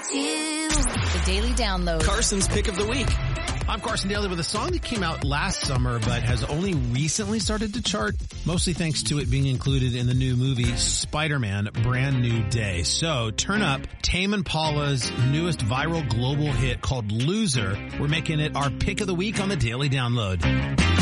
you. The Daily Download. Carson's Pick of the Week. I'm Carson Daly with a song that came out last summer but has only recently started to chart, mostly thanks to it being included in the new movie Spider-Man Brand New Day. So turn up Tame Impala's newest viral global hit called Loser. We're making it our pick of the week on the Daily Download.